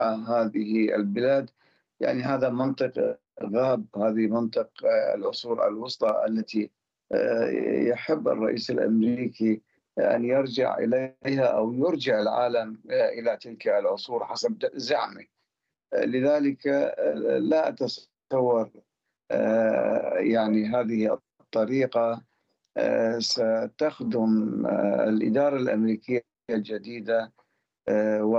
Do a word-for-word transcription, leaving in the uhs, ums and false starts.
هذه البلاد. يعني هذا منطق غاب، هذه منطق العصور الوسطى التي يحب الرئيس الأمريكي أن يرجع إليها أو يرجع العالم إلى تلك العصور حسب زعمه. لذلك لا أتصور يعني هذه الطريقة ستخدم الإدارة الأمريكية الجديدة